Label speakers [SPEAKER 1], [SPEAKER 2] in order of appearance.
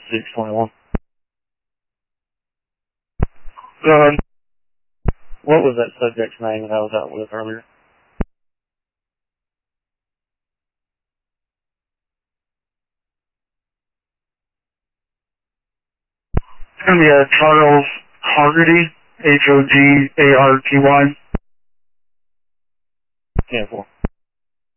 [SPEAKER 1] 621. Go ahead. What was that subject's name that I was out with earlier? It's going to be Charles Hogarty, Hogarty. 10-4.